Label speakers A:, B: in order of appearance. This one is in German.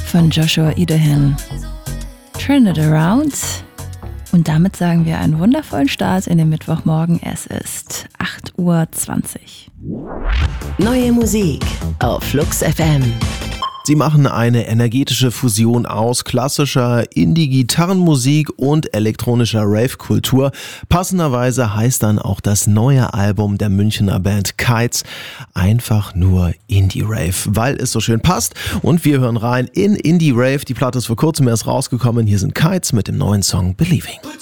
A: von Joshua Idahan. Turn it around. Und damit sagen wir einen wundervollen Start in den Mittwochmorgen. Es ist 8:20 Uhr.
B: Neue Musik auf Flux FM.
C: Sie machen eine energetische Fusion aus klassischer Indie-Gitarrenmusik und elektronischer Rave-Kultur. Passenderweise heißt dann auch das neue Album der Münchner Band Kites einfach nur Indie-Rave, weil es so schön passt. Und wir hören rein in Indie-Rave. Die Platte ist vor kurzem erst rausgekommen. Hier sind Kites mit dem neuen Song Believing.